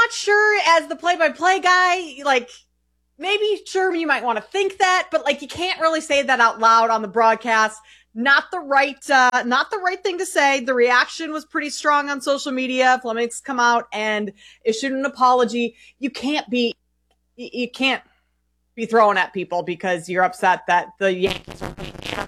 not sure as the play-by-play guy, like, maybe, sure, you might want to think that, but like, you can't really say that out loud on the broadcast. Not the right thing to say. The reaction was pretty strong on social media. Fleming's come out and issued an apology. You can't be throwing at people because you're upset that the Yankees are playing